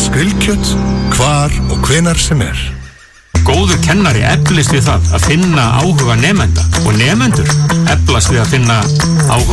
Uppáhalds grillkjöt, hvar og hvenar sem er. Góður kennari eflist við það að finna áhuga nemenda og nemendur eflast við að finna áhuga